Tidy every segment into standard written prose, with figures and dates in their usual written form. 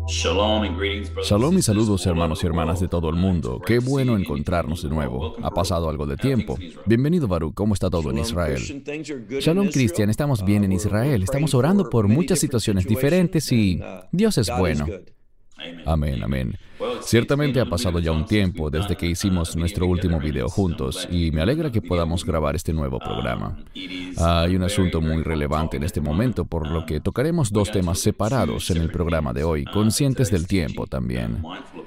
Shalom y saludos hermanos y hermanas de todo el mundo. Qué bueno encontrarnos de nuevo. Ha pasado algo de tiempo. Bienvenido Baruch, ¿cómo está todo en Israel? Shalom Cristian, estamos bien en Israel. Estamos orando por muchas situaciones diferentes y Dios es bueno. Amén, amén. Ciertamente ha pasado ya un tiempo desde que hicimos nuestro último video juntos y me alegra que podamos grabar este nuevo programa. Hay un asunto muy relevante en este momento, por lo que tocaremos dos temas separados en el programa de hoy, conscientes del tiempo también.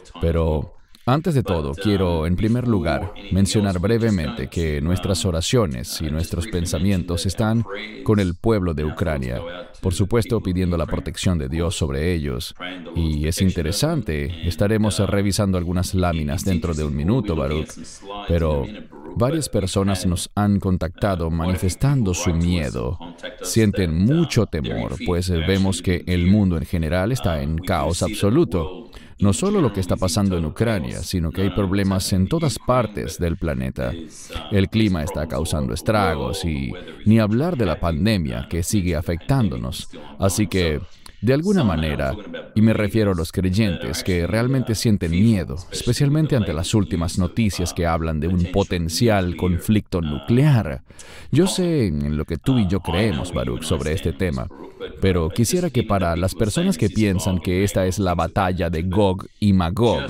Pero antes de todo, quiero, en primer lugar, mencionar brevemente que nuestras oraciones y nuestros pensamientos están con el pueblo de Ucrania, por supuesto pidiendo la protección de Dios sobre ellos. Y es interesante, estaremos revisando algunas láminas dentro de un minuto, Baruch, pero varias personas nos han contactado manifestando su miedo. Sienten mucho temor, pues vemos que el mundo en general está en caos absoluto. No solo lo que está pasando en Ucrania, sino que hay problemas en todas partes del planeta. El clima está causando estragos y ni hablar de la pandemia que sigue afectándonos. Así que, de alguna manera, y me refiero a los creyentes que realmente sienten miedo, especialmente ante las últimas noticias que hablan de un potencial conflicto nuclear. Yo sé en lo que tú y yo creemos, Baruch, sobre este tema, pero quisiera que para las personas que piensan que esta es la batalla de Gog y Magog,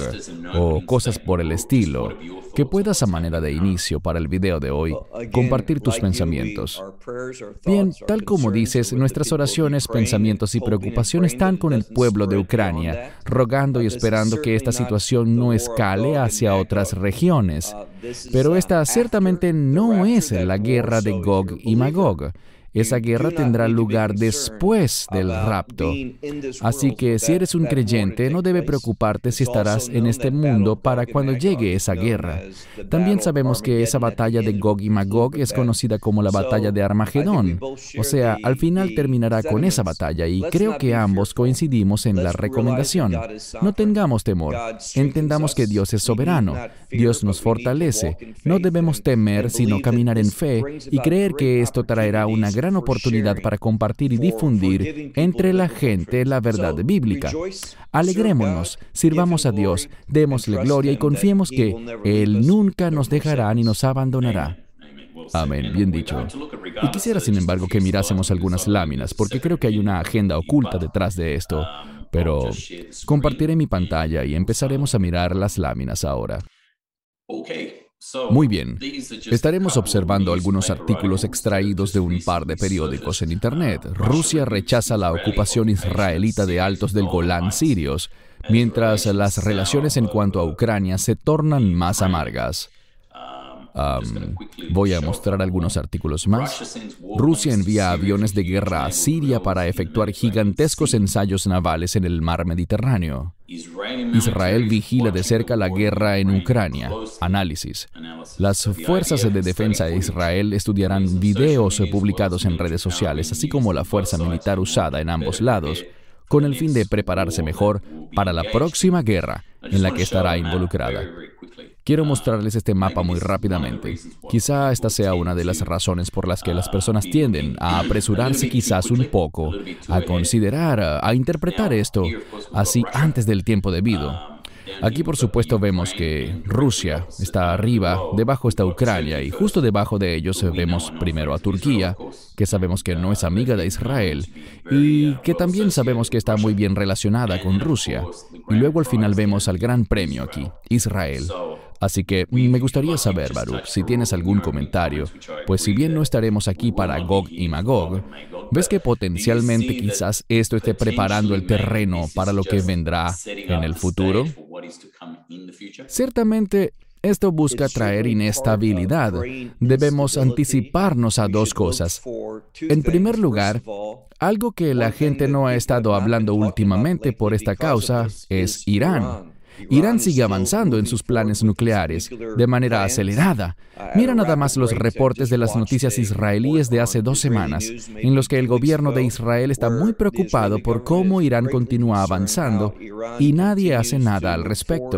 o cosas por el estilo, que puedas a manera de inicio para el video de hoy, compartir tus pensamientos. Bien, tal como dices, nuestras oraciones, pensamientos y preocupaciones están con el pueblo de Ucrania, rogando y esperando que esta situación no escale hacia otras regiones. Pero esta ciertamente no es la guerra de Gog y Magog. Esa guerra tendrá lugar después del rapto. Así que si eres un creyente, no debe preocuparte si estarás en este mundo para cuando llegue esa guerra. También sabemos que esa batalla de Gog y Magog es conocida como la batalla de Armagedón. O sea, al final terminará con esa batalla y creo que ambos coincidimos en la recomendación. No tengamos temor. Entendamos que Dios es soberano. Dios nos fortalece. No debemos temer, sino caminar en fe y creer que esto traerá una gran oportunidad para compartir y difundir entre la gente la verdad bíblica. Alegrémonos, sirvamos a Dios, démosle gloria y confiemos que Él nunca nos dejará ni nos abandonará. Amén, bien dicho. Y quisiera, sin embargo, que mirásemos algunas láminas, porque creo que hay una agenda oculta detrás de esto. Pero compartiré mi pantalla y empezaremos a mirar las láminas ahora. Muy bien, estaremos observando algunos artículos extraídos de un par de periódicos en Internet. Rusia rechaza la ocupación israelita de altos del Golán sirios, mientras las relaciones en cuanto a Ucrania se tornan más amargas. Voy a mostrar algunos artículos más. Rusia envía aviones de guerra a Siria para efectuar gigantescos ensayos navales en el mar Mediterráneo. Israel vigila de cerca la guerra en Ucrania. Análisis. Las fuerzas de defensa de Israel estudiarán videos publicados en redes sociales, así como la fuerza militar usada en ambos lados, con el fin de prepararse mejor para la próxima guerra en la que estará involucrada. Quiero mostrarles este mapa muy rápidamente. Quizá esta sea una de las razones por las que las personas tienden a apresurarse quizás un poco, a considerar, a interpretar esto así antes del tiempo debido. Aquí, por supuesto, vemos que Rusia está arriba, debajo está Ucrania, y justo debajo de ellos vemos primero a Turquía, que sabemos que no es amiga de Israel, y que también sabemos que está muy bien relacionada con Rusia. Y luego al final vemos al gran premio aquí, Israel. Así que me gustaría saber, Baruch, si tienes algún comentario, pues si bien no estaremos aquí para Gog y Magog, ¿ves que potencialmente quizás esto esté preparando el terreno para lo que vendrá en el futuro? Ciertamente, esto busca traer inestabilidad. Debemos anticiparnos a dos cosas. En primer lugar, algo que la gente no ha estado hablando últimamente por esta causa es Irán. Irán sigue avanzando en sus planes nucleares de manera acelerada. Mira nada más los reportes de las noticias israelíes de hace 2 semanas, en los que el gobierno de Israel está muy preocupado por cómo Irán continúa avanzando y nadie hace nada al respecto.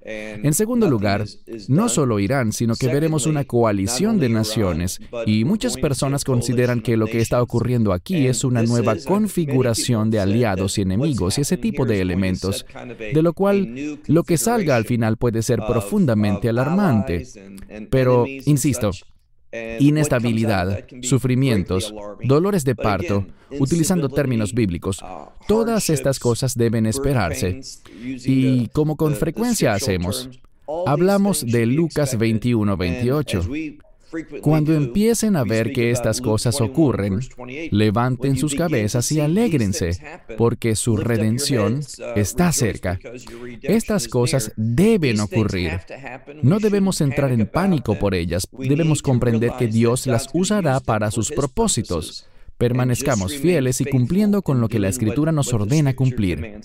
En segundo lugar, no solo Irán, sino que veremos una coalición de naciones, y muchas personas consideran que lo que está ocurriendo aquí es una nueva configuración de aliados y enemigos y ese tipo de elementos, de lo cual lo que salga al final puede ser profundamente alarmante. Pero, insisto, inestabilidad, sufrimientos, dolores de parto, utilizando términos bíblicos, todas estas cosas deben esperarse. Y como con frecuencia hacemos, hablamos de Lucas 21:28. Cuando empiecen a ver que estas cosas ocurren, levanten sus cabezas y alégrense, porque su redención está cerca. Estas cosas deben ocurrir. No debemos entrar en pánico por ellas. Debemos comprender que Dios las usará para sus propósitos. Permanezcamos fieles y cumpliendo con lo que la Escritura nos ordena cumplir.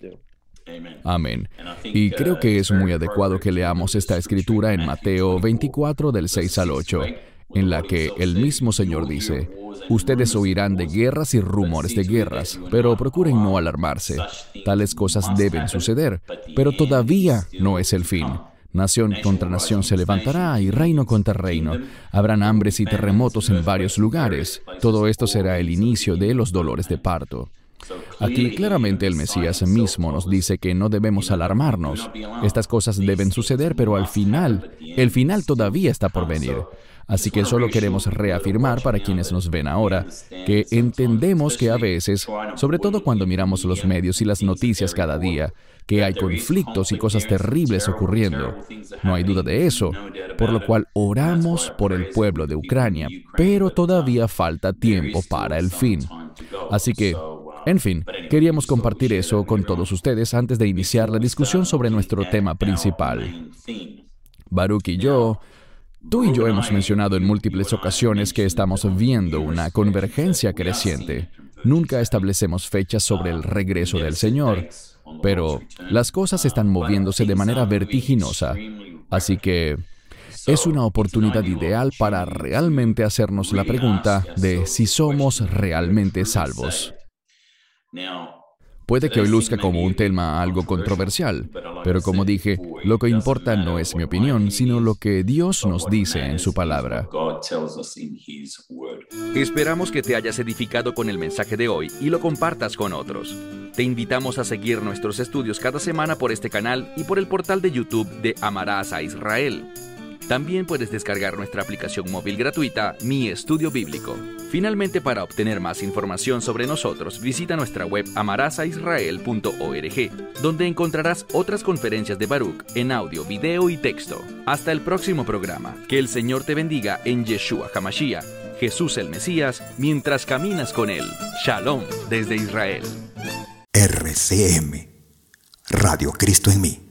Amén. Y creo que es muy adecuado que leamos esta escritura en Mateo 24, del 6 al 8, en la que el mismo Señor dice: ustedes oirán de guerras y rumores de guerras, pero procuren no alarmarse. Tales cosas deben suceder, pero todavía no es el fin. Nación contra nación se levantará y reino contra reino. Habrán hambres y terremotos en varios lugares. Todo esto será el inicio de los dolores de parto. Aquí claramente el Mesías mismo nos dice que no debemos alarmarnos. Estas cosas deben suceder, pero al final, el final todavía está por venir. Así que solo queremos reafirmar para quienes nos ven ahora que entendemos que a veces, sobre todo cuando miramos los medios y las noticias cada día, que hay conflictos y cosas terribles ocurriendo. No hay duda de eso, por lo cual oramos por el pueblo de Ucrania, pero todavía falta tiempo para el fin. Así que, en fin, queríamos compartir eso con todos ustedes antes de iniciar la discusión sobre nuestro tema principal. Baruch y yo, tú y yo hemos mencionado en múltiples ocasiones que estamos viendo una convergencia creciente. Nunca establecemos fechas sobre el regreso del Señor, pero las cosas están moviéndose de manera vertiginosa. Así que es una oportunidad ideal para realmente hacernos la pregunta de si somos realmente salvos. Puede que hoy luzca como un tema algo controversial, pero como dije, lo que importa no es mi opinión, sino lo que Dios nos dice en su palabra. Esperamos que te hayas edificado con el mensaje de hoy y lo compartas con otros. Te invitamos a seguir nuestros estudios cada semana por este canal y por el portal de YouTube de Amarás a Israel. También puedes descargar nuestra aplicación móvil gratuita, Mi Estudio Bíblico. Finalmente, para obtener más información sobre nosotros, visita nuestra web amarasaisrael.org, donde encontrarás otras conferencias de Baruch en audio, video y texto. Hasta el próximo programa. Que el Señor te bendiga en Yeshua HaMashiach, Jesús el Mesías, mientras caminas con Él. Shalom desde Israel. RCM, Radio Cristo en mí.